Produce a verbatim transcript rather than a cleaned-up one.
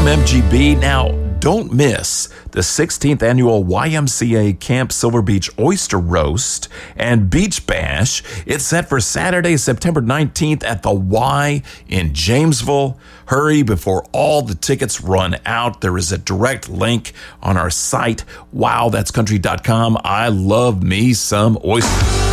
I'm M G B. Now, don't miss the sixteenth annual Y M C A Camp Silver Beach Oyster Roast and Beach Bash. It's set for Saturday, September nineteenth at the Y in Jamesville. Hurry before all the tickets run out. There is a direct link on our site, wow that's country dot com. I love me some oysters.